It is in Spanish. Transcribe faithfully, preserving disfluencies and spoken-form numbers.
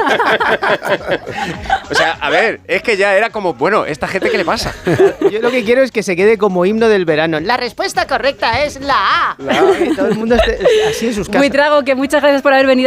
O sea, a ver, es que ya era como, bueno, ¿esta gente qué le pasa? Yo lo que quiero es que se quede como himno del verano. La respuesta correcta es la A. La A. Que todo el mundo esté así en sus casas. Buitrago, que muchas gracias por haber venido.